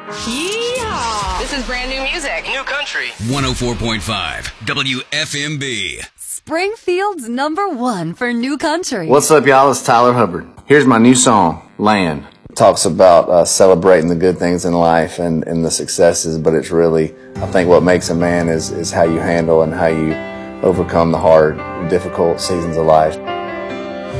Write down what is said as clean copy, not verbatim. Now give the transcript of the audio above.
Yeehaw! This is brand new music. New country. 104.5 WFMB. Springfield's #1 for new country. What's up, y'all? It's Tyler Hubbard. Here's my new song, Land. It talks about celebrating the good things in life and the successes, but it's really, I think what makes a man is how you handle and how you overcome the hard, difficult seasons of life.